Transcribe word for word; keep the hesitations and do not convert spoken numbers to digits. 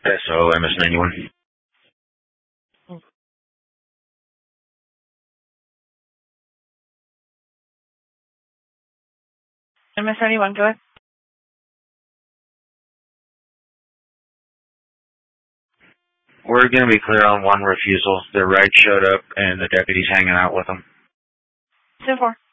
S O M S ninety-one. M S ninety-one, go ahead. We're going to be clear on one refusal. The ride showed up and the deputy's hanging out with them. ten four.